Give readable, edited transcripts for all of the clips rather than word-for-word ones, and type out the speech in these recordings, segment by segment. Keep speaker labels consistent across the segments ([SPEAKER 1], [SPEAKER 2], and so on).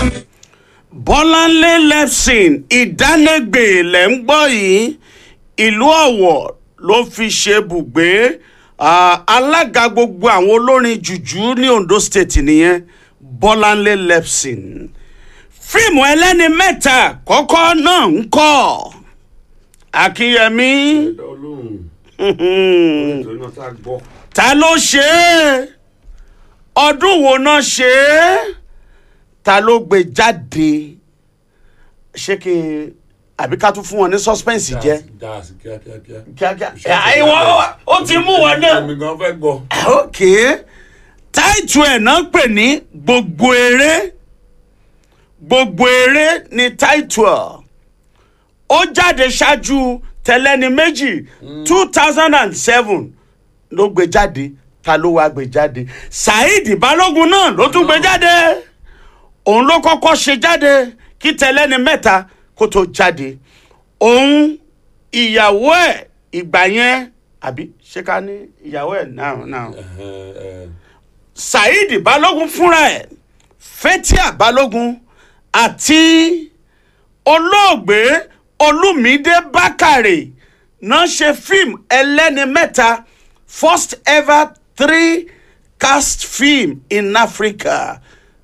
[SPEAKER 1] Bọ́láńlé Lepson ìdálégbè lẹ́ ń gbọ́ yìí, ìlú Ọ̀wọ̀ ló fi ṣe bùgbé. Alága gbogbo àwọn olórin jùjú ní Ondo State nìyẹn, Bọ́láńlé Lepson. Fíìmù ẹlẹ́ni mẹ́ta kọ́kọ́ náà ń kọ́. Akínyẹmí. Ta ló ṣe é? Ọdún wo náà ṣe é? Ta ló gbé jáde? Ṣé kí n àbí ká tún fún wọn ní suspense jẹ? Kíákíá. Ìwọ ó ti mú wọn náà.
[SPEAKER 2] Èmi gan fẹ́ gbọ́.
[SPEAKER 1] Okay. Táìtù ẹ̀ náà pè ní Gbogbo Eré. Gbogbo Eré ni táìtù ẹ̀. Ó jáde ṣáájú Tẹ̀lẹ́ni Méjì 2007 ló gbé jáde. Ta ló wá gbé jáde? Saheed Balógun náà ló tún gbé jáde. Òun ló kọ́kọ́ ṣe jáde kí Tẹ̀lẹ́ni Mẹ́ta kó tó jáde. Òun ìyàwó ẹ̀ ìgbà yẹn àbí ṣé ká ní ìyàwó ẹ̀ now. Saheed Balógun fúnra ẹ̀, Fathia Balógun àti olóògbé Olúmídé Bákàrè náà ṣe fíìmù ẹlẹ́ni mẹ́ta, first ever 3 cast film in Africa.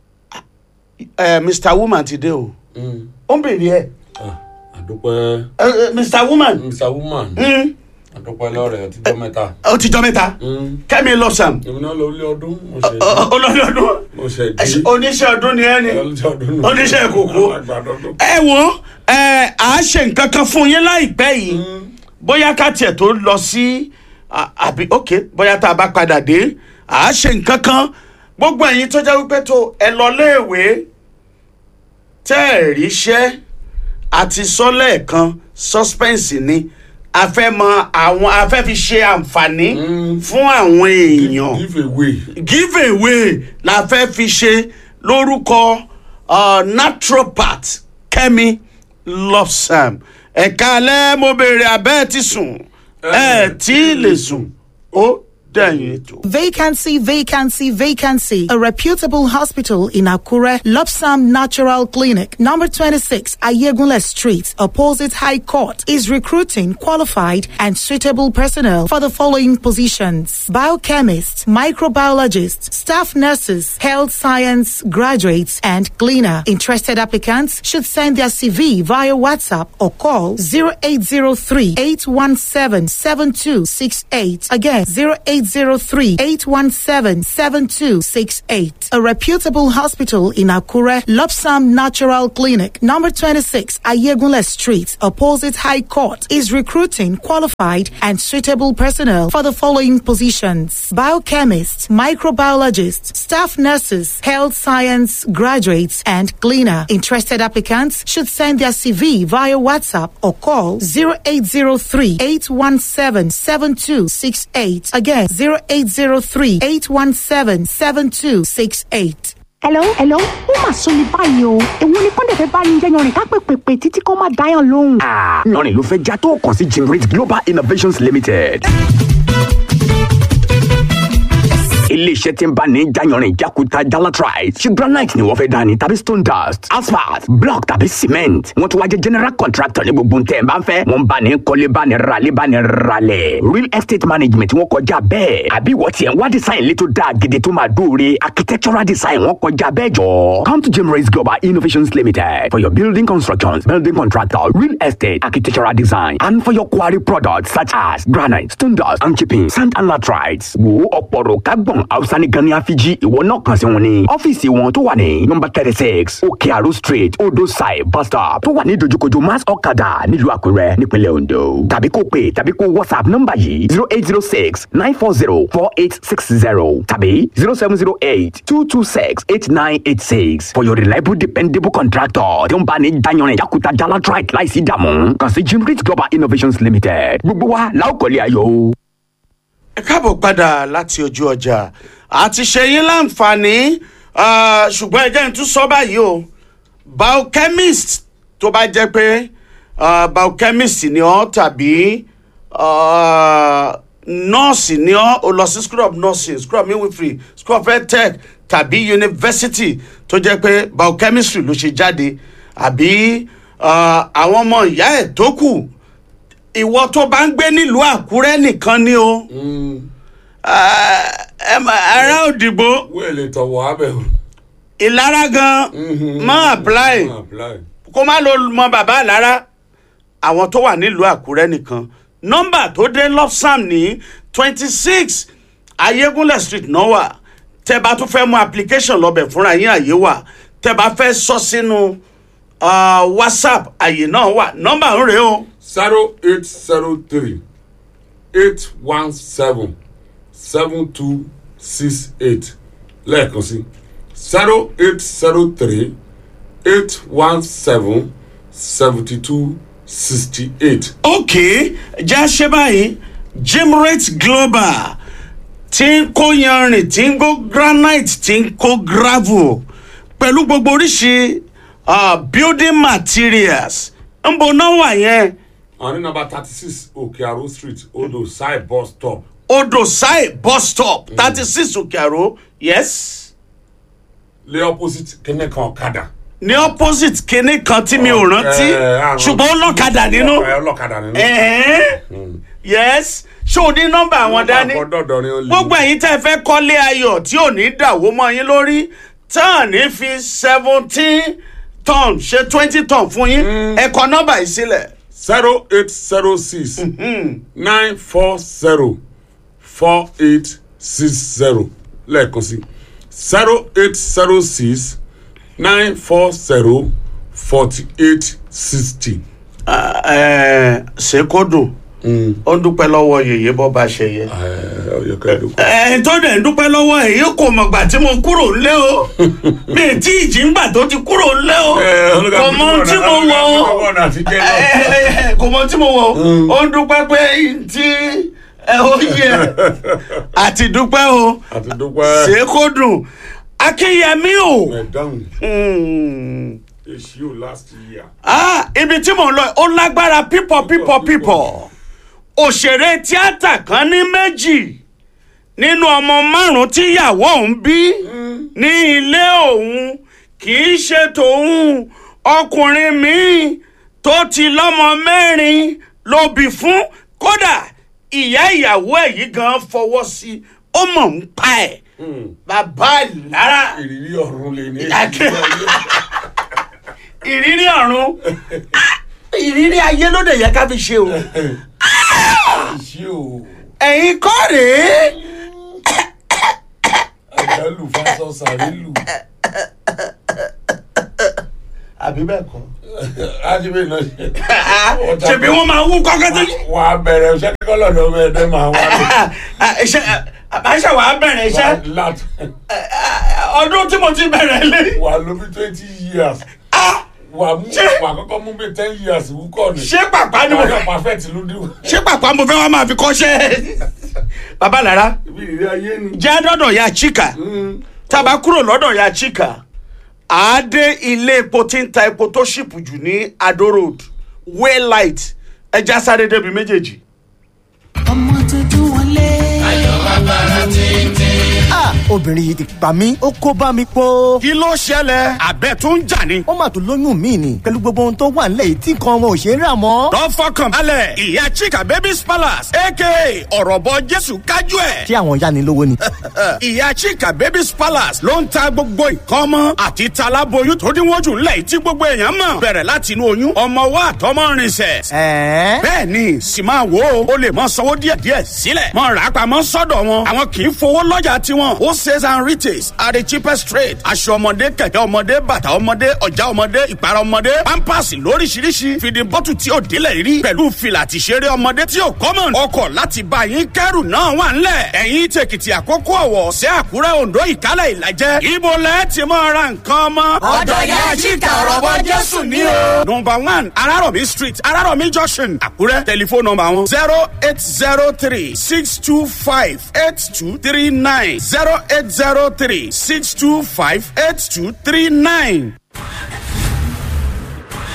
[SPEAKER 1] Mr. Woman ti dé o. Ó ń bèrè ẹ̀.
[SPEAKER 2] Àdúpẹ́.
[SPEAKER 1] Mr. Woman.
[SPEAKER 2] Àdúpẹ́ lọ́rẹ̀ ọtíjọ́ mẹ́ta.
[SPEAKER 1] Ọtíjọ́ mẹ́ta. Kẹ́mi Lọ́sàm.
[SPEAKER 2] Èmi náà lọ ilé ọdún.
[SPEAKER 1] Olórí ọdún.
[SPEAKER 2] Mo ṣe dí.
[SPEAKER 1] Oníṣẹ́ ọdún ni ẹ ni. Oníṣẹ́ ìkòkò. Ẹ wo à á ṣe nǹkan kan fún yín láìpẹ́ yìí. Bóyá ká tiẹ̀ tó lọ sí àbí bóyá tá a bá padà dé à á ṣe nǹkan kan. Gbogbo ẹ̀yin tó jẹ́ wípé tó ẹ lọ léèwé tẹ́ ẹ̀ ríṣẹ́ àti sọ́lẹ̀ kan suspense ni. A fẹ́ mọ àwọn a fẹ́ fi ṣe àǹfààní fún àwọn èèyàn. Give away la fẹ́ fi ṣe lórúkọ naturopath Kẹ́mi Lọ́sàm. Ẹ̀ka alẹ́ mo bèrè abẹ́ ti sùn ẹ̀ tí lè sùn ó dẹ̀yìn ètò.
[SPEAKER 3] Vacancy. A reputable hospital in Akure, Lopsam Natural Clinic, number 26, Ayegunle Street, opposite High Court, is recruiting qualified and suitable personnel for the following positions: biochemists, microbiologists, staff nurses, health science graduates, and cleaner. Interested applicants should send their CV via WhatsApp or call 0803-817-7268. Again, 0803-817-7268. A reputable hospital in Akure, Lopsam Natural Clinic, number 26, Ayegunle Street, opposite High Court, is recruiting qualified and suitable personnel for the following positions: biochemists, microbiologists, staff nurses, health science graduates, and cleaner. Interested applicants should send their CV via WhatsApp or call 0803-817-7268. Again, 0803-817-7268.
[SPEAKER 4] Hello, ó mà sọ ní báyìí o. Èwo ni kọ́ndẹ̀ fẹ́ bá ní jẹ́ yanrìn ká pèpèpè títí kọ́ máa dáyàn lóhùn.
[SPEAKER 5] Yanrìn ló fẹ́ já tó kàn sí Generate Global Innovations Limited. Iléeṣẹ́ tí ń bá ní jáyanrìn jákuta jalatrite ṣe granite ni wọ́n fẹ́ dání tàbí stone dust asphalt block tàbí cement wọ́n tún wá jẹ́ general contractor ní gbogbo ntẹ̀ bá ń fẹ́ wọ́n bá ní kọ́lé bá ní ralẹ̀ real estate management wọ́n kọjá bẹ́ẹ̀ àbí wọ́n tiẹ̀ ń wá design létò dáa gidi tó máa dóore architectural design wọ́n kọjá bẹ́ẹ̀ jọ. Come to Generate Global Innovations Limited for your building constructions, building contractor, real estate, architectural design, and for your quarry products such as granite, stone dust, and chipping, sand and latrites. Wo ọ̀pọ̀rọ̀ kágbọ̀n Hausa ní Gani Afiji ìwọ náà kàn sí wọn ní ọ́fíìsì wọn tó wà ní nọ́mbà 36 Òkè Àrò Street Odo Side bus stop tó wà ní ìdojúkojú Mass Ọ̀kadà nílùú Àkúrẹ́ nípínlẹ̀ Ondo tàbí kó pè tàbí kó WhatsApp nọ́mbà yìí 0806-940-4860 tàbí 0708-226-8986 for your reliable dependable contractor tí ó ń bá ní dayanrin yakuta jalatrite láìsí ìdààmú kàn sí Generate Global Innovations Limited gbogbo wa láòkọ́lé ayọ̀.
[SPEAKER 1] Ẹ káàbọ̀ padà láti ojú ọjà àti ṣe yín láǹfààní ṣùgbọ́n ẹ jẹ́ n tún sọ báyìí o biochemist tó bá jẹ́ pé biochemist ni ọ́ tàbí nọ́ọ̀sì ni ọ́ o lọ sí school of nursing school of midwifery school of health tech tàbí yunifásitì tó jẹ́ pé biochemistry ló ṣe jáde àbí àwọn ọmọ ìyá ẹ̀ tó kù ìwọ tó bá ń gbé nílùú Àkúrẹ́ nìkan ni o ará Òdìgbò
[SPEAKER 2] wẹ́ẹ̀lì tọ̀wọ̀ abẹ́ o.
[SPEAKER 1] Ìlara gan má apply kó má lọ mọ bàbá Ìlara àwọn tó wà nílùú Àkúrẹ́ nìkan nọ́mbà tó dé Lopsam ní 26 Ayégúnlẹ̀ street náà wà tẹ́ bá tún fẹ́ mú application lọ́bẹ̀ fúnra yín àyè wà tẹ́ bá fẹ́ sọ sínú WhatsApp àyè náà wà nọ́mbà ń rèé o.
[SPEAKER 2] 0803 817 7268 lẹ́ẹ̀kan sí 0803 817 7268.
[SPEAKER 1] ok jẹ́ ṣe báyìí Jimrate Global tí ń kó yanrìn tí ń kó granite tí ń kó gravel pẹ̀lú gbogbo oríṣi building materials ń bo náà wà yẹn.
[SPEAKER 2] àwọn ní nọ́mbà 36 Òkè Àró street Odò Sai bus stop.
[SPEAKER 1] Odò Sai bus stop 36 Òkè Àró yes.
[SPEAKER 2] lé opposite kíní kan ọ̀kadà.
[SPEAKER 1] ní opposite kinní kan tí mi ò rántí ṣùgbọ́n ó lọ́kadà nínú.
[SPEAKER 2] ọlọ́kadà nínú.
[SPEAKER 1] yes ṣé o ní nọ́mbà àwọn dání gbogbo ẹ̀yin tẹ́ fẹ́ kọ́lé ayọ̀ tí ò ní dàwó mọ́ yín lórí tán ní fi 17 ton ṣe 20 ton fún yín ẹ kọ nọ́mbà yìí sílẹ̀.
[SPEAKER 2] 0806 940 4860 lẹ́ẹ̀kan sí 0806 940 4860.
[SPEAKER 1] ṣé kó dùn ó ń dúpẹ́ lọ́wọ́ yèyé bọ́ bá ṣe yẹ. tó dẹ̀ ń dúpẹ́ lọ́wọ́ èyí kò mọ̀gbà tí mo kúrò ńlé o mi tí ìjì ń gbà tó ti kúrò ńlé o kò mọ ohun tí mo wọ̀ o kò mọ ohun tí mo wọ̀ o ó ń dúpẹ́ pé tí ó yẹ àti dúpẹ́ o ṣé kó dùn Akínyẹmí o. Ibi tí mò ń lọ ó lágbára pípọ̀. Òṣèré tíátà kan ní méjì nínú ọmọ 5 tíyàwó òun bí ní ilé òun kì í ṣe tòun ọkùnrin míì tó ti lọ́mọ 4 ló bí fún kódà ìyá ìyàwó ẹ̀ yìí gan fọwọ́ sí ó mọ̀ ń pa ẹ̀. Bàbá Ìlara
[SPEAKER 2] ìrírí ọ̀run lè ní
[SPEAKER 1] ìrírí ọ̀run ìrírí ayé ló dẹ̀ yẹ ká fi ṣe o. ẹ̀yin kọ́ rèé.
[SPEAKER 2] àjálù fásọ sàrílù.
[SPEAKER 1] àbí bẹ́ẹ̀ kọ́.
[SPEAKER 2] ájúbẹ̀ náà ṣe.
[SPEAKER 1] ṣèbí wọ́n máa wú kọ́kọ́ tó.
[SPEAKER 2] wà á bẹ̀rẹ̀ ṣẹ́ kọ́ lọ́dọ̀ ọmọ ẹ̀dẹ́ máa wá lọ.
[SPEAKER 1] àbáṣà wà á bẹ̀rẹ̀ iṣẹ́. ọdún tí mo ti bẹ̀rẹ̀ lé.
[SPEAKER 2] wà á lò bí 20 years. wà kọ́kọ́ mú bí 10 years wúkọ́ ni.
[SPEAKER 1] ṣé pàpà ni mo fẹ́.
[SPEAKER 2] perfect ló dé.
[SPEAKER 1] ṣé pàpà mo fẹ́ wá máa fi kọ́ṣẹ́. Bàbá Ìlara.
[SPEAKER 2] ibi ìrírí ayé ni.
[SPEAKER 1] jẹ́ dọ́dọ̀ ya Chika. tábà kúrò lọ́dọ̀ ya Chika. àádé ilé epo tí ń ta epo tó ṣìpù jù ní Ado Road Waylight ẹja sáré débi méjèèjì.
[SPEAKER 6] ọmọ tuntun wọlé. ayọ̀ bàbá tètè.
[SPEAKER 7] obìnrin yìí ti pa mí ó kó bá mi pọ̀.
[SPEAKER 1] kí ló ṣẹlẹ̀ àbẹ̀ tó ń jà ni.
[SPEAKER 7] ó mà tún lóyún mi ni pẹ̀lú gbogbo ohun tó wà nílẹ̀ yìí tí nǹkan wọn ò ṣe é rà mọ́.
[SPEAKER 1] lọ fọkàn balẹ̀ ìyá Chika Babies Palace aka ọ̀rọ̀bọ Jésù kájú ẹ̀.
[SPEAKER 7] ṣé àwọn ìyá ni lówó ni.
[SPEAKER 1] ìyá Chika Babies Palace ló ń ta gbogbo nǹkan ọmọ àti talaboyún tó dínwó jù ńlẹ̀ yìí tí gbogbo èèyàn mọ̀ bẹ̀rẹ̀ láti inú oyún ọmọ wa àtọmọ rinṣẹ̀. bẹ́ẹ̀ ni sì máa wò ó lè mọ sanwó díẹ̀díẹ̀ sílẹ̀ mọ rà á pamọ́ sọ́dọ̀ wọn àwọn kì í fowó lọ́jà tiwọn ó sales and retails at the cheapest rate aṣọ ọmọdé kẹ̀kẹ́ ọmọdé bàtà ọmọdé ọjà ọmọdé ìpara ọmọdé pampers lóríṣiríṣi fìdí bọ́tù tí ò délẹ̀ rí pẹ̀lú fìlà tìṣeré ọmọdé tí ò common ọkọ̀ láti bá yín kẹ́rù náà wà ńlẹ̀ ẹ̀yìn tèkìtì Àkókò Ọ̀wọ̀ sí Àkúrẹ́ Oǹdó Ìkálẹ̀ Ìlàjẹ ibo lẹ́ ti máa ra nǹkan ọmọ.
[SPEAKER 6] ọ̀dọ̀ ìyá Chika ọ̀rọ̀bọ Jésù ni o.
[SPEAKER 1] number 1 Araromi Street Araromi Junction Àkúrẹ́ tẹlifóònù nọ́mbà wọn 0803 625 8239 0803 625 8239.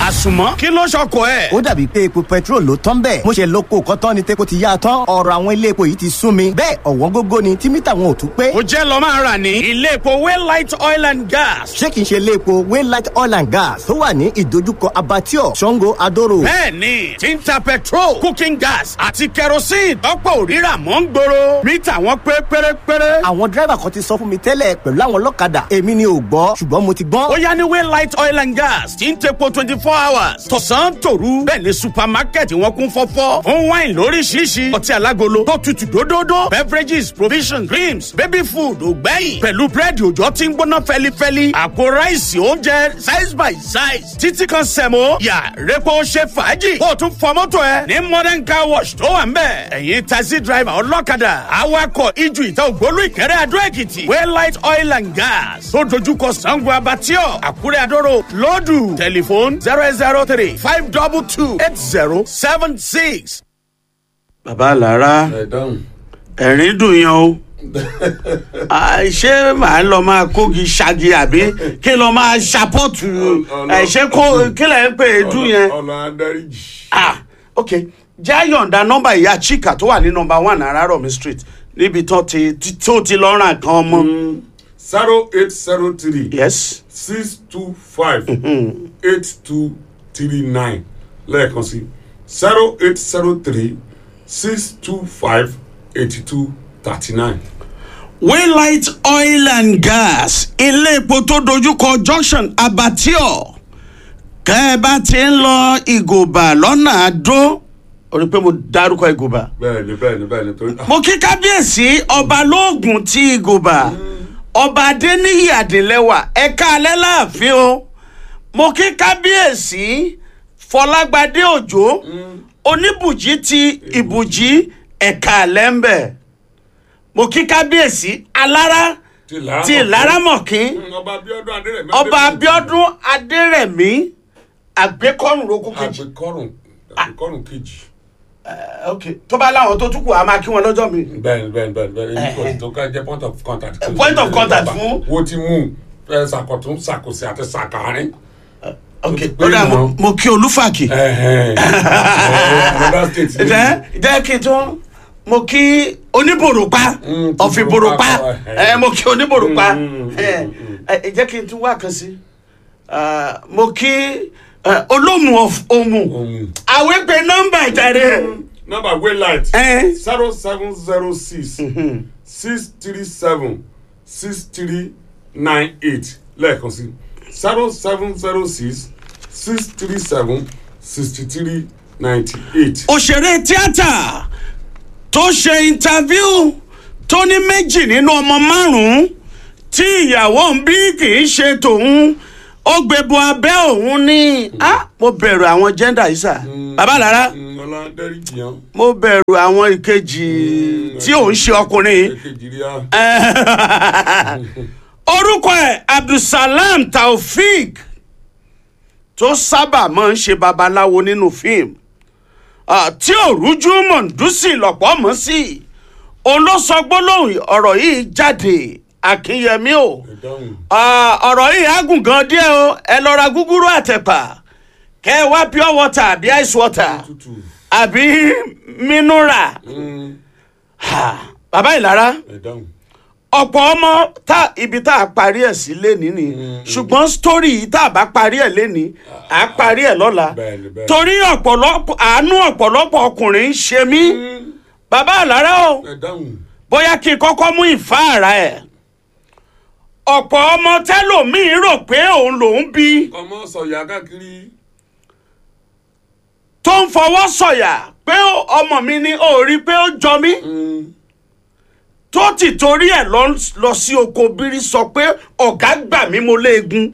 [SPEAKER 1] àsùnmọ́ kí ló ṣọkọ ẹ̀.
[SPEAKER 7] ó dàbí pé epo petrol ló tán bẹ́ẹ̀ mo ṣe lóko kọ́tán ni tepo ti yá tán ọ̀rọ̀ àwọn ilé epo yìí ti sún mi bẹ́ẹ̀ ọ̀wọ́n gógó ni tí mítà wọn ò tún pé.
[SPEAKER 1] ó jẹ́ lọ máa rà ní ilé epo Waylight Oil and Gas.
[SPEAKER 7] ṣé kìí ṣe ilé epo Waylight Oil and Gas tó wà ní ìdojúkọ Abattoir Sango Adoro.
[SPEAKER 1] bẹ́ẹ̀ni tí ń ta petrol cooking gas àti kerosene tọ́pọ̀ òrírà mọ́ ń gbòòrò mítà wọn pé pérépéré.
[SPEAKER 7] àwọn dírẹ́bà kan ti sọ fún mi tẹ́lẹ̀ pẹ̀lú àwọn ọlọ́kadà èmi ni ò gbọ́ ṣùgbọ́n mo ti gbọ́n.
[SPEAKER 1] ó yá ní Waylight Oil and Gas tí ń tepo 24 hours tọ̀sán tòru bẹ́ẹ̀ ni supermarket wọn kún fọ́fọ́ fún wine lóríṣiríṣi ọtí alágolo tó tutù dódódó beverages provisions creams baby food ògbẹ́yìn pẹ̀lú búrẹ́dì òjò tí ń gbóná fẹ́lifẹ́li àpò ráìsì oúnjẹ size by size títí kan sẹ̀mó yà rẹ́pọ̀ ṣe fàájì kó o tún fọ mọ́tò ẹ ní modern car wash tó wà ń bẹ̀ ẹ̀yin taxi driver ọlọ́kadà awakọ̀ ijù ìta ògbólú ìkẹrẹ́ adó èkìtì Waylight Oil and Gas tó dojúkọ Sango Abattoir Àkúrẹ́ Adóró lọ́dù tẹlifóònù 08035228076. bàbá Lára ẹ̀rín dùn yan o ṣé màá lọ máa kógi ṣagi àbí kí lọ máa ṣàpọ̀tù ṣé kí lẹ̀ ń pè é dùn yẹn.
[SPEAKER 2] ọ̀nà adáríjì.
[SPEAKER 1] ok jẹ́ yọ̀ǹda nọ́mbà ìyá Chika tó wà ní nọ́mbà 1 Araromi Street níbi tó ti lọ ràn kan ọmọ.
[SPEAKER 2] 0803.
[SPEAKER 1] yes.
[SPEAKER 2] 625 8239 lẹ́ẹ̀kan sí 0803 625 8239.
[SPEAKER 1] Waylight Oil and Gas ilé epo tó dojúkọ junction Abattoir kẹ́ ẹ bá ti ń lọ Ìgòbà lọ́nà Àdó orí pé mo dárúkọ Ìgòbà.
[SPEAKER 2] bẹ́ẹ̀ni torí.
[SPEAKER 1] mo kí kábíyèsí ọba lóògùn tí Ìgòbà ọba Adéníyì Adélẹ́wà ẹ̀ka alẹ́ láàfin o mo kí kábíyèsí Fọlágbadé Òjó oníbùjí ti ìbùjí ẹ̀ka alẹ́ ń bẹ̀ mo kí kábíyèsí Alára ti Ìlaramọ̀kín ọba Abíọ́dún Adérẹ̀mí àgbékọ́rùn rókù kejì.
[SPEAKER 2] àgbékọ́rùn kejì.
[SPEAKER 1] ok tó bá láwọn tó tún kù a máa kí wọn lọ́jọ́ mi.
[SPEAKER 2] bẹ́ẹ̀ni tó ká jẹ́ point of contact.
[SPEAKER 1] point of contact fún.
[SPEAKER 2] wo ti mú ṣàkótún ṣàkóso àti ṣàkàárín.
[SPEAKER 1] ok lọ́dà mo kí Olúfàkì. jẹ́ kí n tún mo kí Oníbòròpá Ọ̀fìbòròpá mo kí Oníbòròpá jẹ́ kí n tún wá kan sí mo kí Olómù Òmù àwọn pé nọ́mbà ìtàrí.
[SPEAKER 2] nọ́mbà Waylight 0706 637 6398 lẹ́ẹ̀kan sí 0706 637 6398.
[SPEAKER 1] òṣèré tíátà tó ṣe interview tó ní méjì nínú ọmọ márùn-ún tí ìyàwó ń bí kì í ṣe tòun ó gbebo abẹ́ òun ní mo bẹ̀rù àwọn gender yìí sà bàbá Lára mo bẹ̀rù àwọn ìkejì tí òun ṣe ọkùnrin orúkọ ẹ̀ Abdulsalam Taofeek tó sábà máa ń ṣe babaláwo nínú fíìmù tí òrújú Mọ̀ndúsì lọ́pọ̀ mọ́ sí òun ló sọ gbólóhùn ọ̀rọ̀ yìí jáde Akínyẹmí o ọ̀rọ̀ yìí agùn gan díẹ̀ o ẹ lọ ra gúgúrú àtẹ̀pà kẹ́ ẹ wá pure water àbí ice water àbí mineral. bàbá Ìlara ọ̀pọ̀ ọmọ ibi tá a parí ẹ̀ sí lénìí ni ṣùgbọ́n story yìí tá a bá parí ẹ̀ lénìí à á parí ẹ̀ lọ́la torí àánú ọ̀pọ̀lọpọ̀ ọkùnrin ń ṣe mí bàbá Ìlara o bóyá kí n kọ́kọ́ mú ìfáàrà ẹ̀ ọ̀pọ̀ ọmọ tẹ́lòmíì rò pé òun lòún bí
[SPEAKER 2] ọmọ sọ̀yà káàkiri
[SPEAKER 1] tó ń fọwọ́ sọ̀yà pé ọmọ mi ni ó rí pé ó jọ mí tó ti torí ẹ̀ lọ sí oko bírí sọ pé ọ̀gá gbà mí mo léegun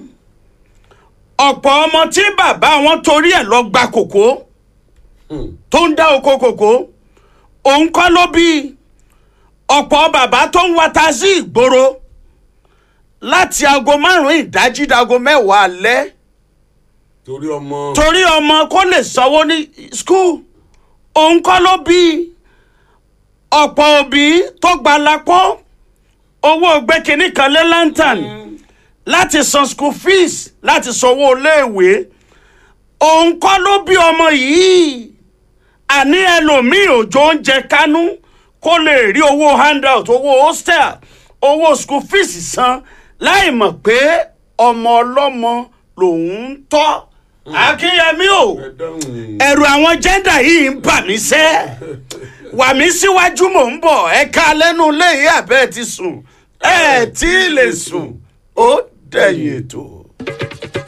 [SPEAKER 1] ọ̀pọ̀ ọmọ tí bàbá wọn torí ẹ̀ lọ gba kòkó tó ń dá oko kòkó òun kọ́ ló bí ọ̀pọ̀ bàbá tó ń wata sí ìgboro láti aago 5 ìdájí dago 10 alẹ́ torí ọmọ kó lè sanwó ní skul òun kọ́ ló bí ọ̀pọ̀ òbí tó gba lápò owó gbẹ́kìnní kan lé lantern láti san school fees láti sanwó iléèwé òun kọ́ ló bí ọmọ yìí àní ẹlòmíì òjò oúnjẹ kánú kó lè rí owó handout owó hostel owó school fees san láì mọ̀ pé ọmọ ọlọ́mọ lòun ń tọ́ akínyẹmí o ẹ̀rù àwọn jẹ́ndà yìí ń bà mí sẹ́ wà mí síwájú mò ń bọ̀ ẹ̀ka lẹ́nu léyìí àbẹ́ ti sùn ẹ̀ tí ì lè sùn ó dẹ̀yìn ètò.